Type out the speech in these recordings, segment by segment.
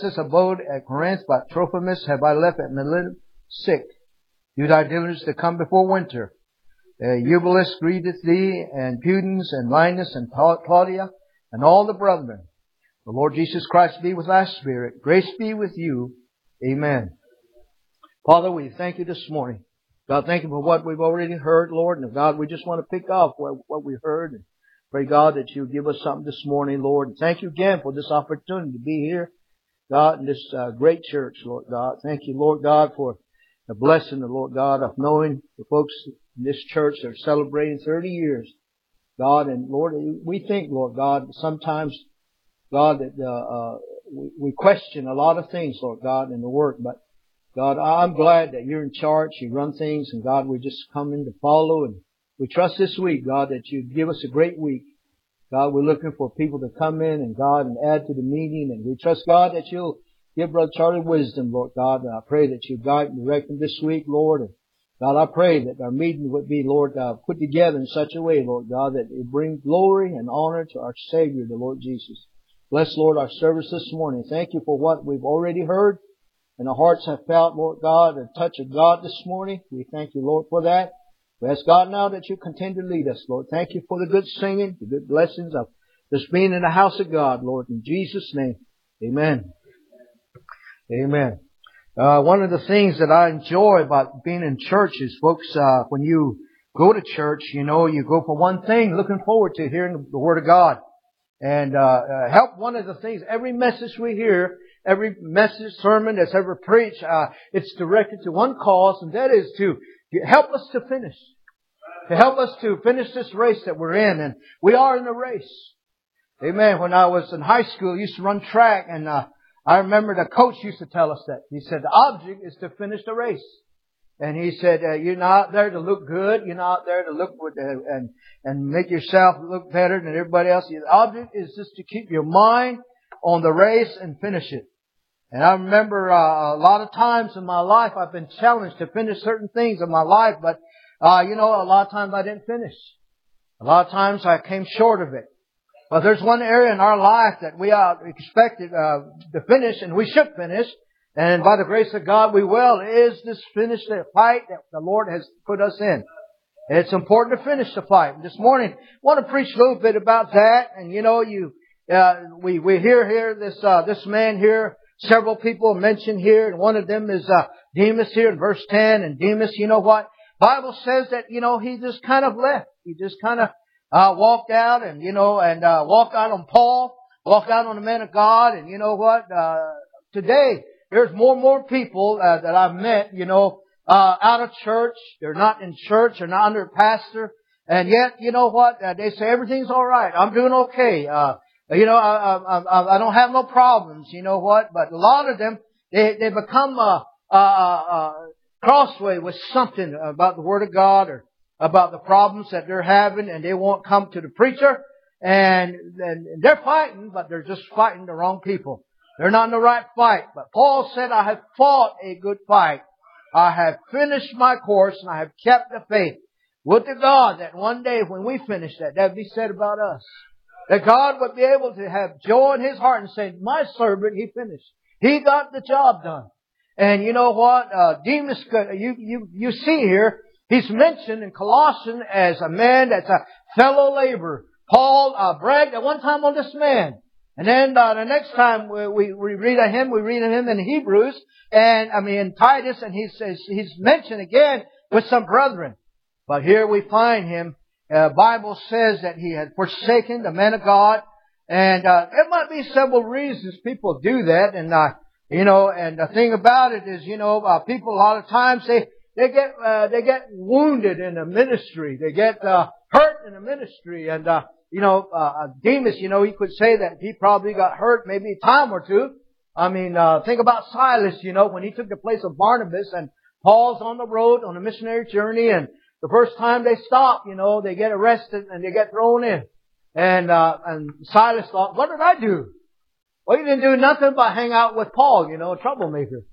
Erastus abode at Corinth, but Trophimus have I left at Miletus sick. Do thy diligence to come before winter. Eubulus greeteth thee, and Pudens, and Linus, and Claudia, and all the brethren. The Lord Jesus Christ be with thy spirit. Grace be with you. Amen. Father, we thank you this morning. God, thank you for what we've already heard, Lord. And God, we just want to pick up what we heard. And pray, God, that you give us something this morning, Lord. And thank you again for this opportunity to be here, God, in this great church, Lord God. Thank you, Lord God, for the blessing, the Lord God, of knowing the folks in this church that are celebrating 30 years. God, and Lord, we think, Lord God, sometimes, God, that we question a lot of things, Lord God, in the work. But God, I'm glad that you're in charge. You run things, and God, we just come in to follow. And we trust this week, God, that you give us a great week. God, we're looking for people to come in and God and add to the meeting. And we trust, God, that you'll give Brother Charlie wisdom, Lord God. And I pray that you guide and direct him this week, Lord. And God, I pray that our meeting would be, Lord, put together in such a way, Lord God, that it bring glory and honor to our Savior, the Lord Jesus. Bless, Lord, our service this morning. Thank you for what we've already heard. And our hearts have felt, Lord God, a touch of God this morning. We thank you, Lord, for that. We ask God now that you continue to lead us, Lord. Thank you for the good singing, the good blessings of just being in the house of God, Lord. In Jesus' name, amen. Amen. One of the things that I enjoy about being in church is, folks, when you go to church, you go for one thing, looking forward to hearing the Word of God. And help one of the things, every message we hear, every message, sermon that's ever preached, it's directed to one cause, and that is to help us to finish. To help us to finish this race that we're in. And we are in a race. Amen. When I was in high school, I used to run track, and I remember the coach used to tell us that. He said, the object is to finish the race. And he said, you're not out there to look good. You're not out there to look good and make yourself look better than everybody else. The object is just to keep your mind on the race and finish it. And I remember a lot of times in my life I've been challenged to finish certain things in my life, but a lot of times I didn't finish. A lot of times I came short of it. But there's one area in our life that we are expected to finish, and we should finish. And by the grace of God, we will. Is this finish the fight that the Lord has put us in? And it's important to finish the fight. This morning, I want to preach a little bit about that. And we hear here this man here. Several people mentioned here, and one of them is Demas here in verse 10. And Demas, you know what? Bible says that he just kind of left. He just kind of walked out, and walked out on Paul, walked out on the man of God. And you know what? Today there's more and more people that I've met, out of church. They're not in church. They're not under a pastor. And yet, you know what? They say everything's all right. I'm doing okay. I don't have no problems. You know what? But a lot of them, they become crossway with something about the Word of God or about the problems that they're having, and they won't come to the preacher. And they're fighting, but they're just fighting the wrong people. They're not in the right fight. But Paul said, I have fought a good fight. I have finished my course, and I have kept the faith. Would to God that one day when we finish that'd be said about us. That God would be able to have joy in His heart and say, my servant, he finished. He got the job done. And you know what? Demas, you see here, he's mentioned in Colossians as a man that's a fellow laborer. Paul bragged at one time on this man. And then the next time we read of him, we read of him in Hebrews, in Titus, and he's mentioned again with some brethren. But here we find him. Bible says that he had forsaken the man of God, and there might be several reasons people do that. And and the thing about it is, people a lot of times they get wounded in the ministry, they get hurt in the ministry, and Demas, he could say that he probably got hurt maybe a time or two. Think about Silas, when he took the place of Barnabas, and Paul's on the road on a missionary journey, and the first time they stop, they get arrested and they get thrown in. And Silas thought, what did I do? Well, he didn't do nothing but hang out with Paul, a troublemaker.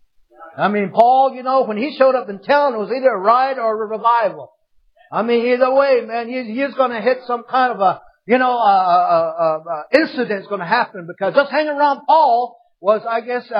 Paul, when he showed up in town, it was either a riot or a revival. Either way, man, he's going to hit some kind of a incident's going to happen, because just hanging around Paul was, I guess,